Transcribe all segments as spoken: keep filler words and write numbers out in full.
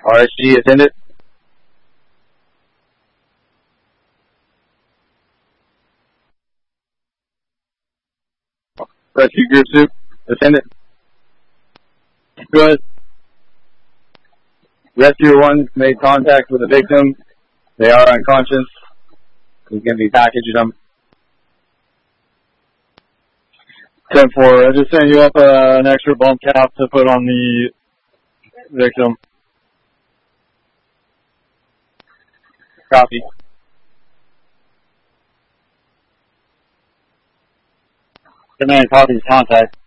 R S G attended. Rescue group soup attended. Good. Rescue one made contact with the victim. They are unconscious. He's going to be packaging them. ten four, I just sent you up uh, an extra bump cap to put on the victim. Copy. Command copies contact.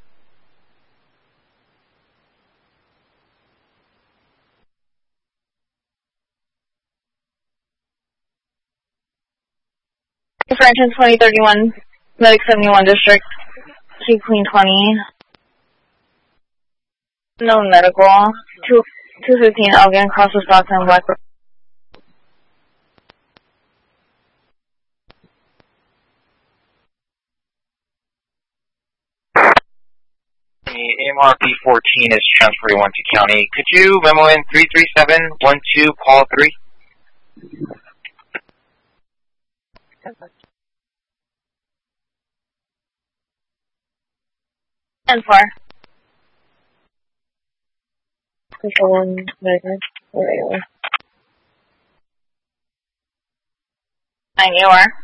Franklin twenty thirty-one, Medic seventy-one District, Q Queen twenty. No medical. two fifteen Elgin, crosses Stockton, Blackbird. A M R P fourteen is transferring one to county. Could you memo in three three seven one two, call three? ten four. Control one, Medic, where are you? nine, you are.